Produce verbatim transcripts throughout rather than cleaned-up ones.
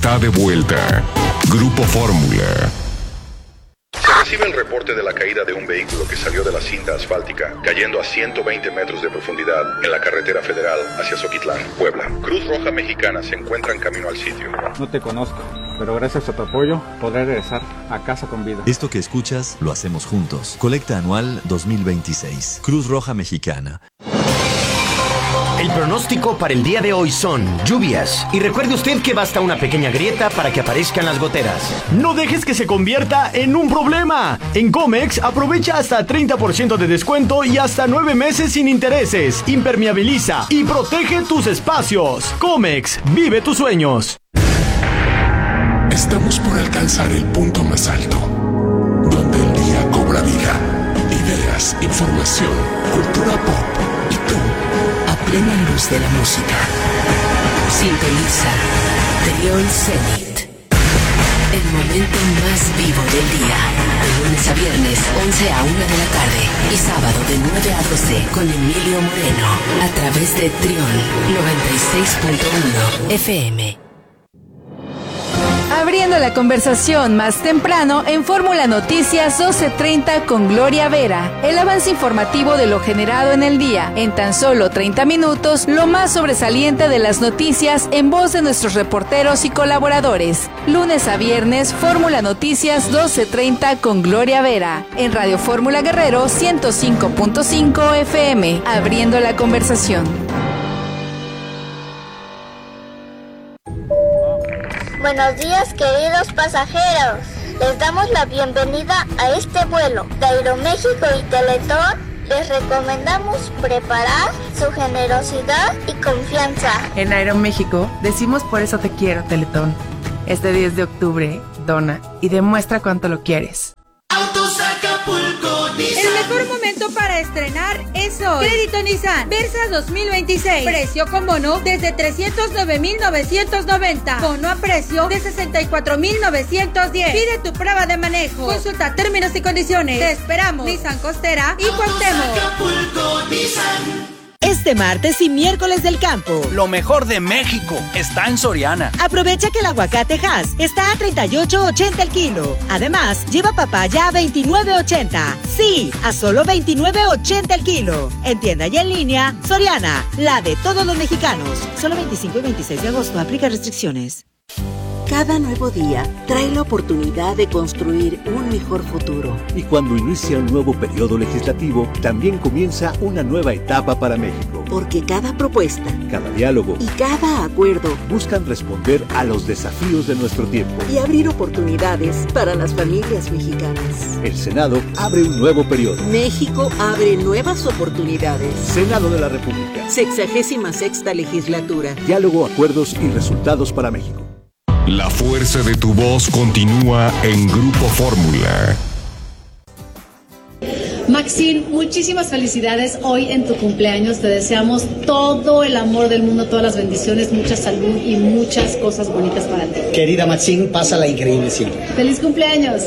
Está de vuelta. Grupo Fórmula. Se recibe el reporte de la caída de un vehículo que salió de la cinta asfáltica, cayendo a ciento veinte metros de profundidad en la carretera federal hacia Zoquitlán, Puebla. Cruz Roja Mexicana se encuentra en camino al sitio. No te conozco, pero gracias a tu apoyo podré regresar a casa con vida. Esto que escuchas lo hacemos juntos. Colecta anual dos mil veintiséis. Cruz Roja Mexicana. El pronóstico para el día de hoy son lluvias. Y recuerde usted que basta una pequeña grieta para que aparezcan las goteras. No dejes que se convierta en un problema. En Comex aprovecha hasta treinta por ciento de descuento y hasta nueve meses sin intereses. Impermeabiliza y protege tus espacios. Comex, vive tus sueños. Estamos por alcanzar el punto más alto, donde el día cobra vida. Ideas, información, cultura pop y tú, a plena luz de la música. Sintoniza Trión Zenit, el momento más vivo del día. De lunes a viernes, once a una de la tarde. Y sábado de nueve a doce con Emilio Moreno. A través de Trión noventa y seis punto uno F M. Abriendo la conversación más temprano en Fórmula Noticias doce treinta con Gloria Vera. El avance informativo de lo generado en el día. En tan solo treinta minutos, lo más sobresaliente de las noticias en voz de nuestros reporteros y colaboradores. Lunes a viernes, Fórmula Noticias doce treinta con Gloria Vera. En Radio Fórmula Guerrero ciento cinco punto cinco F M. Abriendo la conversación. Buenos días, queridos pasajeros. Les damos la bienvenida a este vuelo. De Aeroméxico y Teletón les recomendamos preparar su generosidad y confianza. En Aeroméxico decimos por eso te quiero, Teletón. Este diez de octubre, dona y demuestra cuánto lo quieres. Autos Acapulco Nissan. El mejor momento para estrenar es hoy. Crédito Nissan Versa dos mil veintiséis. Precio con bono desde trescientos nueve mil novecientos noventa. Bono a precio de sesenta y cuatro mil novecientos diez. Pide tu prueba de manejo. Consulta términos y condiciones. Te esperamos. Nissan Costera y Cuauhtémoc. Acapulco Nissan. Este martes y miércoles del campo. Lo mejor de México está en Soriana. Aprovecha que el aguacate Hass está a treinta y ocho ochenta el kilo. Además, lleva papaya a veintinueve ochenta. Sí, a solo veintinueve ochenta el kilo. En tienda y en línea, Soriana, la de todos los mexicanos. Solo veinticinco y veintiséis de agosto, aplica restricciones. Cada nuevo día trae la oportunidad de construir un mejor futuro. Y cuando inicia un nuevo periodo legislativo, también comienza una nueva etapa para México. Porque cada propuesta, cada diálogo y cada acuerdo buscan responder a los desafíos de nuestro tiempo y abrir oportunidades para las familias mexicanas. El Senado abre un nuevo periodo. México abre nuevas oportunidades. Senado de la República. Sexagésima sexta legislatura. Diálogo, acuerdos y resultados para México. La fuerza de tu voz continúa en Grupo Fórmula. Maxine, muchísimas felicidades hoy en tu cumpleaños. Te deseamos todo el amor del mundo, todas las bendiciones, mucha salud y muchas cosas bonitas para ti. Querida Maxine, pásala increíble siempre. ¡Feliz cumpleaños!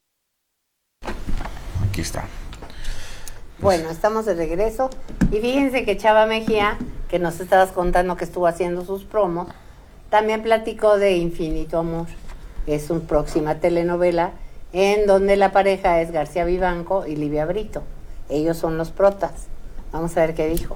Aquí está. Bueno, estamos de regreso. Y fíjense que Chava Mejía, que nos estabas contando que estuvo haciendo sus promos, también platicó de Infinito Amor. Es una próxima telenovela en donde la pareja es García Vivanco y Livia Brito. Ellos son los protas. Vamos a ver qué dijo.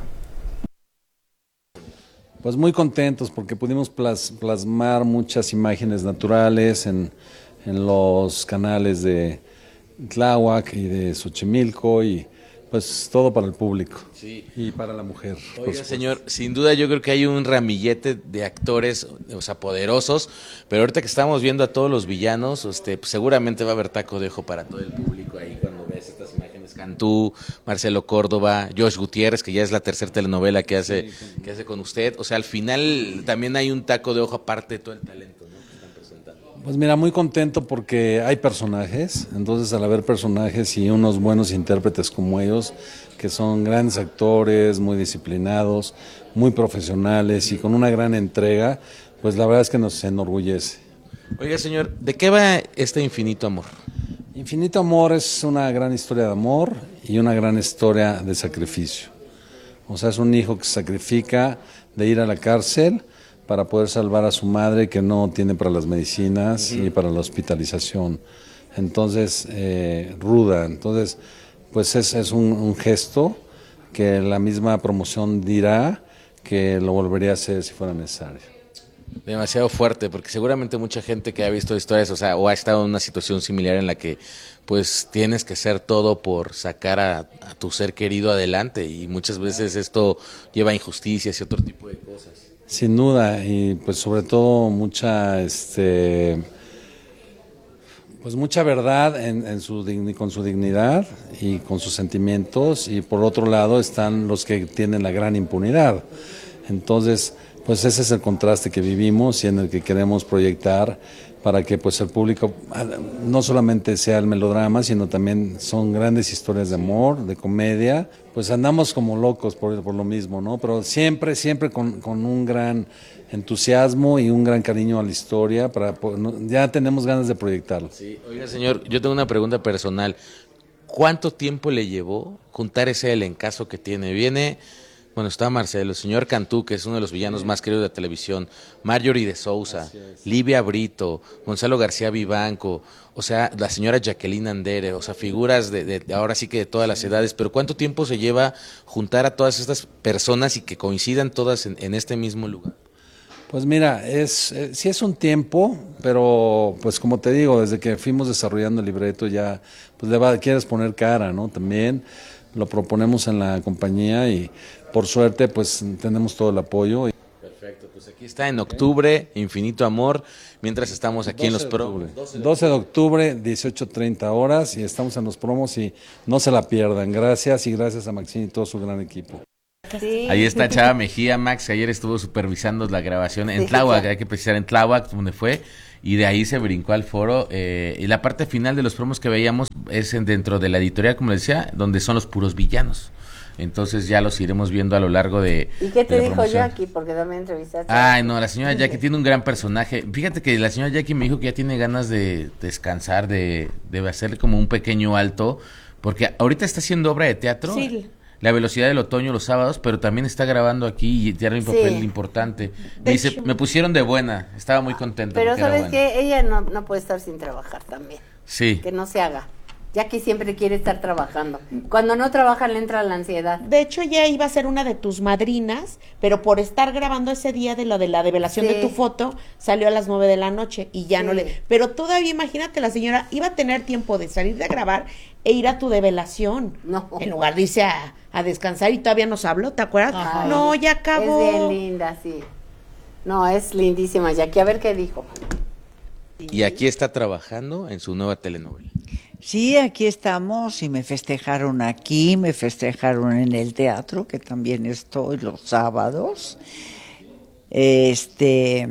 Pues muy contentos porque pudimos plas, plasmar muchas imágenes naturales en, en los canales de Tláhuac y de Xochimilco y pues todo para el público, sí, y para la mujer. Oiga, señor, sin duda yo creo que hay un ramillete de actores, o sea, poderosos, pero ahorita que estamos viendo a todos los villanos, este, pues seguramente va a haber taco de ojo para todo el público ahí cuando ves estas imágenes. Cantú, Marcelo Córdoba, Josh Gutiérrez, que ya es la tercera telenovela que hace, sí, que hace con usted. O sea, al final también hay un taco de ojo aparte de todo el talento, ¿no?, que están presentando. Pues mira, muy contento porque hay personajes, entonces al haber personajes y unos buenos intérpretes como ellos, que son grandes actores, muy disciplinados, muy profesionales y con una gran entrega, pues la verdad es que nos enorgullece. Oiga, señor, ¿de qué va este Infinito Amor? Infinito Amor es una gran historia de amor y una gran historia de sacrificio. O sea, es un hijo que se sacrifica de ir a la cárcel para poder salvar a su madre que no tiene para las medicinas uh-huh. y para la hospitalización. Entonces, eh, ruda. Entonces, pues es, es un, un gesto que la misma promoción dirá que lo volvería a hacer si fuera necesario. Demasiado fuerte, porque seguramente mucha gente que ha visto historias, o sea, o ha estado en una situación similar en la que pues tienes que hacer todo por sacar a, a tu ser querido adelante, y muchas veces esto lleva a injusticias y otro tipo de cosas. Sin duda, y pues sobre todo mucha este pues mucha verdad en, en su digni, con su dignidad y con sus sentimientos, y por otro lado están los que tienen la gran impunidad. Entonces, pues ese es el contraste que vivimos y en el que queremos proyectar para que pues el público no solamente sea el melodrama, sino también son grandes historias de amor, de comedia. Pues andamos como locos por, por lo mismo, ¿no? Pero siempre, siempre con, con un gran entusiasmo y un gran cariño a la historia. Para ya tenemos ganas de proyectarlo. Sí, oiga, señor, yo tengo una pregunta personal. ¿Cuánto tiempo le llevó juntar ese elencazo que tiene? Viene... Bueno, está Marcelo, el señor Cantú, que es uno de los villanos más queridos de la televisión, Marjorie de Sousa, Livia Brito, Gonzalo García Vivanco, o sea, la señora Jacqueline Andere, o sea, figuras de, de ahora sí que de todas las edades, pero ¿cuánto tiempo se lleva juntar a todas estas personas y que coincidan todas en, en este mismo lugar? Pues mira, es eh, sí es un tiempo, pero pues como te digo, desde que fuimos desarrollando el libreto ya, pues le va, quieres poner cara, ¿no? También lo proponemos en la compañía y por suerte pues tenemos todo el apoyo. Perfecto, pues aquí está en octubre, Infinito Amor, mientras estamos aquí en los promos. doce de octubre, dieciocho treinta horas, y estamos en los promos y no se la pierdan. Gracias, y gracias a Maxine y todo su gran equipo. Sí. Ahí está Chava Mejía, Max, que ayer estuvo supervisando la grabación en Tláhuac, hay que precisar en Tláhuac, donde fue, y de ahí se brincó al foro, eh, y la parte final de los promos que veíamos es en, dentro de la editorial, como les decía, donde son los puros villanos. Entonces ya los iremos viendo a lo largo de ¿Y qué te de la dijo promoción. Jackie? Porque también entrevistaste. Ay, no, la señora Jackie tiene un gran personaje. Fíjate que la señora Jackie me dijo que ya tiene ganas de descansar, de, de hacer como un pequeño alto, porque ahorita está haciendo obra de teatro. Sí. La Velocidad del Otoño los sábados, pero también está grabando aquí y tiene un papel sí. importante. Me dice, hecho, me pusieron de buena, estaba muy contenta. Pero sabes que ella no, no puede estar sin trabajar también. Sí. Que no se haga. Jackie siempre quiere estar trabajando. Cuando no trabaja le entra la ansiedad. De hecho, ella iba a ser una de tus madrinas, pero por estar grabando ese día de lo de la develación sí. de tu foto, salió a las nueve de la noche y ya sí. no le... Pero todavía, imagínate, la señora iba a tener tiempo de salir de grabar e ir a tu develación. No. En lugar de irse a, a descansar, y todavía nos habló, ¿te acuerdas? Ay, no, ya acabó. Es bien linda, sí. No, es lindísima Jackie. A ver qué dijo. Y aquí está trabajando en su nueva telenovela. Sí, aquí estamos y me festejaron aquí, me festejaron en el teatro, que también estoy los sábados. Este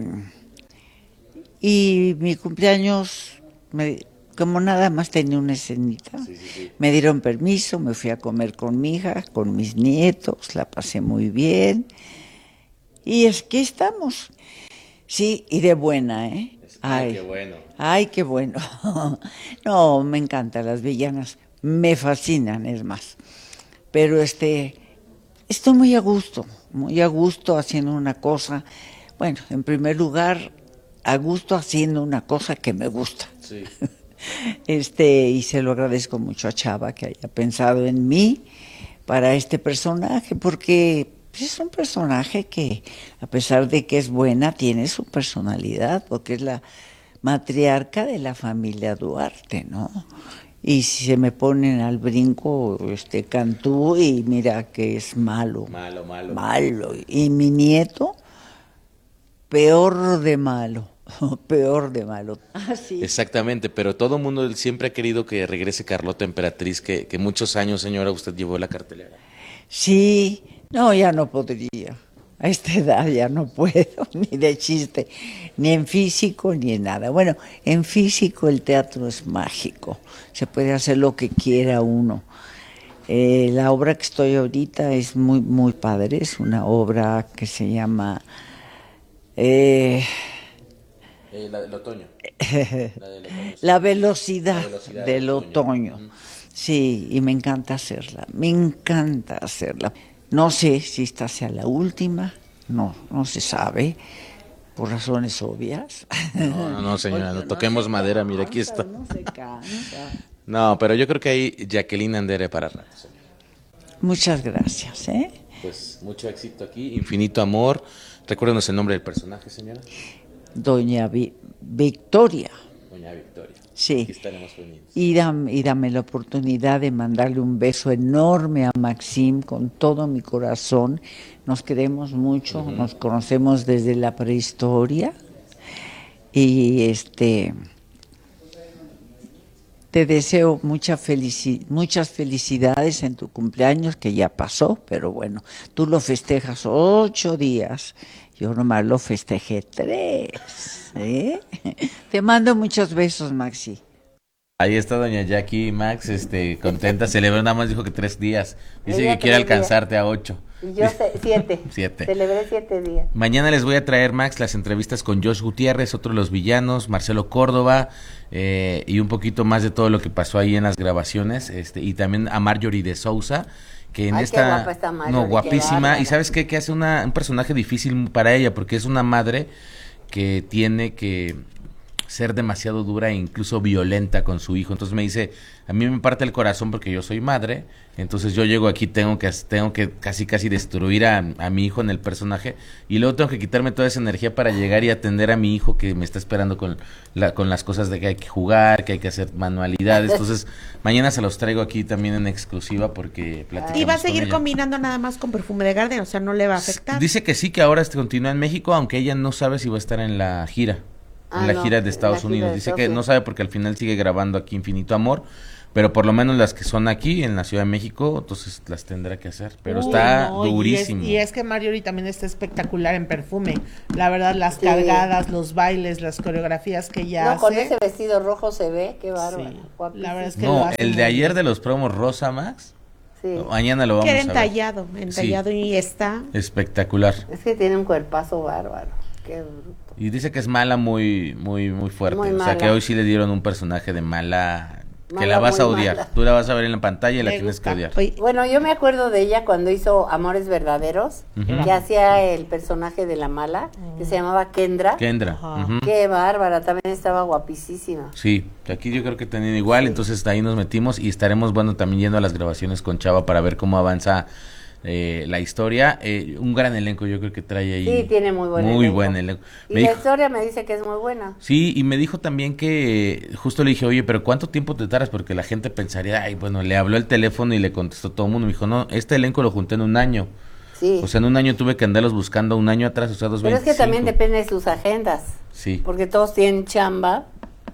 y mi cumpleaños, me, como nada más tenía una escenita, sí, sí, sí. me dieron permiso, me fui a comer con mi hija, con mis nietos, la pasé muy bien. Y es que estamos. Sí, y de buena, ¿eh? Ay, qué bueno. Ay, qué bueno. No, me encantan las villanas, me fascinan, es más. Pero este, estoy muy a gusto, muy a gusto haciendo una cosa. Bueno, en primer lugar, a gusto haciendo una cosa que me gusta. Sí. Este, y se lo agradezco mucho a Chava que haya pensado en mí para este personaje, porque es un personaje que, a pesar de que es buena, tiene su personalidad, porque es la matriarca de la familia Duarte, ¿no? Y si se me ponen al brinco, este Cantú, y mira que es malo. Malo, malo. Malo. Y mi nieto, peor de malo. Peor de malo. Ah, sí. Exactamente, pero todo el mundo siempre ha querido que regrese Carlota Emperatriz, que, que muchos años, señora, usted llevó la cartelera. Sí. No, ya no podría. A esta edad ya no puedo, ni de chiste, ni en físico, ni en nada. Bueno, en físico el teatro es mágico, se puede hacer lo que quiera uno. Eh, la obra que estoy ahorita es muy, muy padre, es una obra que se llama... Eh, eh, la del otoño. la, del otoño sí. la, velocidad la velocidad del, del otoño. otoño. Sí, y me encanta hacerla, me encanta hacerla. No sé si esta sea la última, no, no se sabe, por razones obvias. No, no, no señora, no toquemos no madera, cansa, mira, aquí está. No se cansa. No, pero yo creo que hay Jacqueline Andere para rato, señora. Muchas gracias, ¿eh? Pues mucho éxito aquí, infinito amor. Recuérdenos el nombre del personaje, señora. Doña Vi- Victoria. Doña Victoria. Sí. Aquí estaremos pendientes. Y dame, y dame la oportunidad de mandarle un beso enorme a Maxim con todo mi corazón. Nos queremos mucho, uh-huh. Nos conocemos desde la prehistoria. Y este te deseo mucha felici- muchas felicidades en tu cumpleaños, que ya pasó, pero bueno, tú lo festejas ocho días. Yo nomás lo festejé tres. ¿eh? Te mando muchos besos, Maxi. Ahí está doña Jackie Max, este, contenta, celebró, nada más dijo que tres días. Dice Ella que quiere días. alcanzarte a ocho. Y yo sé, siete. Siete. Celebré siete días. Mañana les voy a traer, Max, las entrevistas con Josh Gutiérrez, otro de los villanos, Marcelo Córdoba, eh, y un poquito más de todo lo que pasó ahí en las grabaciones, este, y también a Marjorie de Sousa, que en Ay, esta, qué guapa está Marjorie, no, guapísima, qué y sabes qué, que hace una, un personaje difícil para ella, porque es una madre que tiene que ser demasiado dura e incluso violenta con su hijo. Entonces me dice, a mí me parte el corazón porque yo soy madre, entonces yo llego aquí, tengo que tengo que casi casi destruir a, a mi hijo en el personaje, y luego tengo que quitarme toda esa energía para llegar y atender a mi hijo que me está esperando con la, con las cosas de que hay que jugar, que hay que hacer manualidades. Entonces mañana se los traigo aquí también en exclusiva porque platicamos. Y va a seguir con ella. combinando nada más con perfume de Garden, o sea, no le va a afectar. Dice que sí, que ahora este continúa en México, aunque ella no sabe si va a estar en la gira. Ah, en la no, gira de Estados gira Unidos. de Dice Estados que no Unidos. sabe porque al final sigue grabando aquí Infinito Amor, pero por lo menos las que son aquí en la Ciudad de México, entonces las tendrá que hacer. Pero Uy, está no, y es- durísimo. Y es, que Marjorie también está espectacular en perfume. La verdad, las Sí. cargadas, los bailes, las coreografías que ella No, con hace. ese vestido rojo se ve, qué bárbaro. Sí. Guapísimo. La verdad es que lo No, hace el muy de ayer bien. de los promos Rosa Max, Sí. mañana lo vamos Que era a ver. entallado, entallado y está. Espectacular. Es que tiene un cuerpazo bárbaro. Qué bruto. Y dice que es mala muy muy muy fuerte. Muy o sea mala. que hoy sí le dieron un personaje de mala que Mala, la vas a muy odiar. mala. Tú la vas a ver en la pantalla y la Me tienes gusta. que odiar. Oye, Bueno, yo me acuerdo de ella cuando hizo Amores Verdaderos, Ujú. que hacía el personaje de la mala, que se llamaba Kendra. Kendra. Ajá. ujú. Qué bárbara, también estaba guapísima. Sí, aquí yo creo que tenían igual, entonces ahí nos metimos y estaremos, bueno, también yendo a las grabaciones con Chava para ver cómo avanza eh, la historia. Eh, un gran elenco yo creo que trae ahí. Sí, tiene muy buen Muy elenco. buen elenco. Y Me la dijo- historia me dice que es muy buena. sí, y me dijo también que, justo le dije, oye, pero ¿cuánto tiempo te tardas? Porque la gente pensaría, ay, bueno, le habló el teléfono y le contestó todo el mundo. Me dijo, no, este elenco lo junté en un año. Sí. O sea, en un año tuve que andarlos buscando un año atrás, o sea, dos Pero es que también depende de sus agendas, Sí. porque todos tienen chamba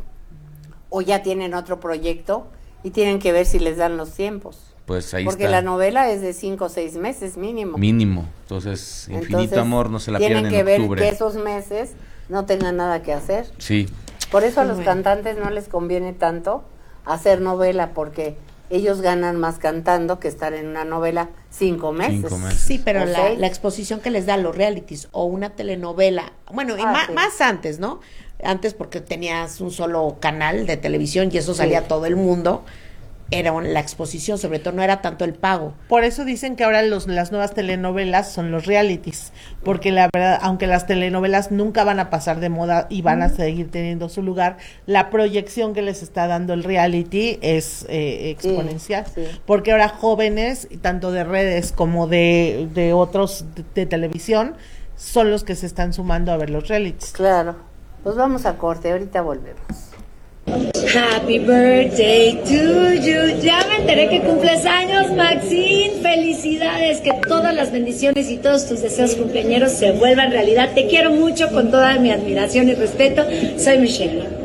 o ya tienen otro proyecto y tienen que ver si les dan los tiempos. Pues ahí Porque está. la novela es de cinco o seis meses mínimo. Mínimo. Entonces, Infinito Entonces, Amor no se la tienen pierdan que en ver octubre. que esos meses no tengan nada que hacer. Sí. Por eso a Qué los bueno. cantantes no les conviene tanto hacer novela, porque ellos ganan más cantando que estar en una novela cinco meses. Cinco meses. Sí, pero ¿O la, seis? la exposición que les da los realities o una telenovela, bueno, y Ah, ma- sí. más antes, ¿no? Antes porque tenías un solo canal de televisión y eso Sí. salía a todo el mundo, era un- la exposición, sobre todo no era tanto el pago. Por eso dicen que ahora los, las nuevas telenovelas son los realities, porque la verdad, aunque las telenovelas nunca van a pasar de moda y van a seguir teniendo su lugar, la proyección que les está dando el reality es eh, exponencial, sí. porque ahora jóvenes, tanto de redes como de, de otros de, de televisión, son los que se están sumando a ver los realities. Claro. Pues vamos a corte, ahorita volvemos. Happy birthday to you. Ya me enteré que cumples años, Maxine. Felicidades, que todas las bendiciones y todos tus deseos cumpleañeros se vuelvan realidad. Te quiero mucho, con toda mi admiración y respeto. Soy Michelle.